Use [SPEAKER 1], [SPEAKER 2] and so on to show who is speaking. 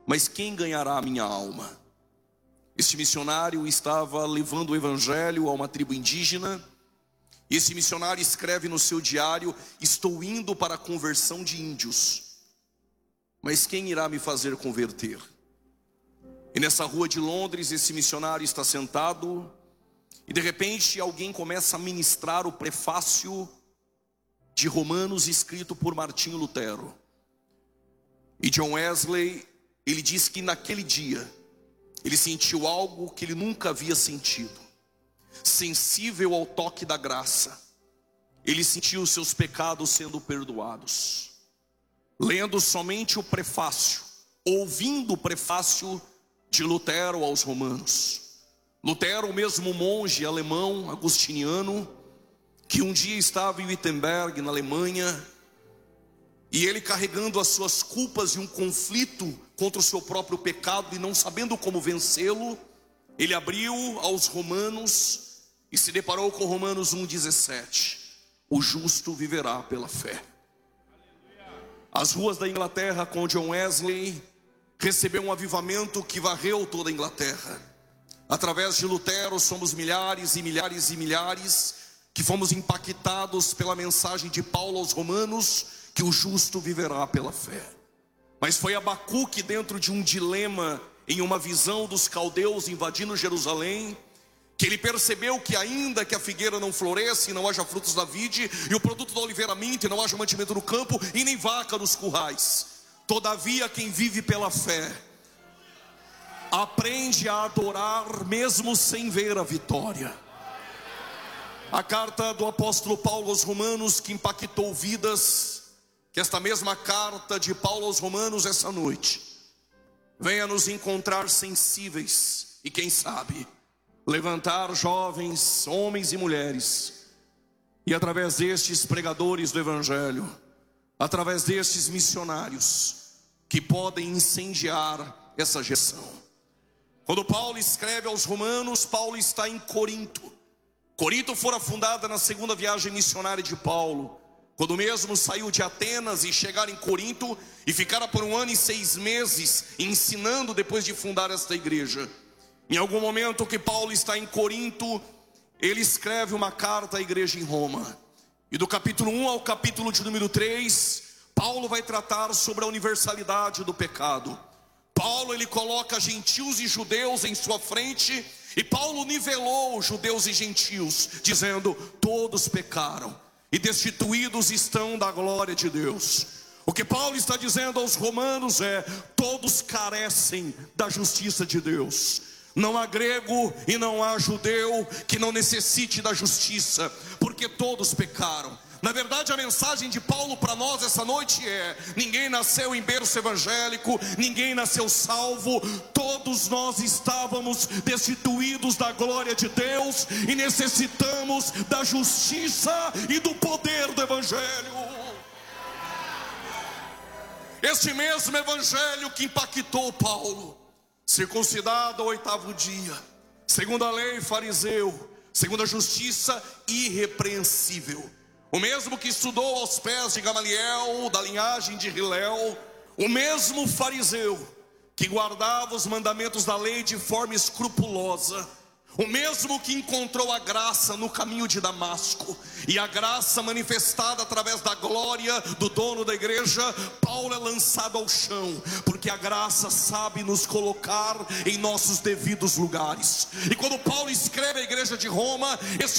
[SPEAKER 1] mas quem ganhará a minha alma? Este missionário estava levando o evangelho a uma tribo indígena. E esse missionário escreve no seu diário: estou indo para a conversão de índios, mas quem irá me fazer converter? E nessa rua de Londres, esse missionário está sentado, e de repente alguém começa a ministrar o prefácio de Romanos, escrito por Martinho Lutero. E John Wesley, ele diz que naquele dia ele sentiu algo que ele nunca havia sentido. Sensível ao toque da graça, ele sentiu os seus pecados sendo perdoados. Lendo somente o prefácio, ouvindo o prefácio de Lutero aos Romanos. Lutero, o mesmo monge alemão, agostiniano, que um dia estava em Wittenberg, na Alemanha, e ele carregando as suas culpas e um conflito contra o seu próprio pecado e não sabendo como vencê-lo, ele abriu aos Romanos e se deparou com Romanos 1,17. O justo viverá pela fé. As ruas da Inglaterra, com John Wesley, recebeu um avivamento que varreu toda a Inglaterra. Através de Lutero, somos milhares e milhares e milhares que fomos impactados pela mensagem de Paulo aos Romanos, que o justo viverá pela fé. Mas foi Abacuque, dentro de um dilema, em uma visão dos caldeus invadindo Jerusalém, que ele percebeu que ainda que a figueira não floresça e não haja frutos da vide, e o produto da oliveira minta e não haja mantimento no campo, e nem vaca nos currais, todavia quem vive pela fé aprende a adorar mesmo sem ver a vitória. A carta do apóstolo Paulo aos Romanos, que impactou vidas, que esta mesma carta de Paulo aos Romanos essa noite venha nos encontrar sensíveis e quem sabe levantar jovens, homens e mulheres, e através destes pregadores do evangelho, através destes missionários que podem incendiar essa geração. Quando Paulo escreve aos Romanos, Paulo está em Corinto. Corinto fora fundada na segunda viagem missionária de Paulo, quando mesmo saiu de Atenas e chegar em Corinto e ficara por 1 ano e 6 meses ensinando depois de fundar esta igreja. Em algum momento que Paulo está em Corinto, ele escreve uma carta à igreja em Roma. E do capítulo 1 ao capítulo de número 3, Paulo vai tratar sobre a universalidade do pecado. Paulo, ele coloca gentios e judeus em sua frente, e Paulo nivelou judeus e gentios, dizendo: todos pecaram e destituídos estão da glória de Deus. O que Paulo está dizendo aos romanos é: todos carecem da justiça de Deus. Não há grego e não há judeu que não necessite da justiça, porque todos pecaram. Na verdade, a mensagem de Paulo para nós essa noite é: ninguém nasceu em berço evangélico, ninguém nasceu salvo, todos nós estávamos destituídos da glória de Deus e necessitamos da justiça e do poder do evangelho. Este mesmo evangelho que impactou Paulo, circuncidado ao 8º dia, segundo a lei, fariseu, segundo a justiça, irrepreensível. O mesmo que estudou aos pés de Gamaliel, da linhagem de Hilel, o mesmo fariseu que guardava os mandamentos da lei de forma escrupulosa, o mesmo que encontrou a graça no caminho de Damasco, e a graça manifestada através da glória do dono da igreja, Paulo é lançado ao chão, porque a graça sabe nos colocar em nossos devidos lugares. E quando Paulo escreve à igreja de Roma,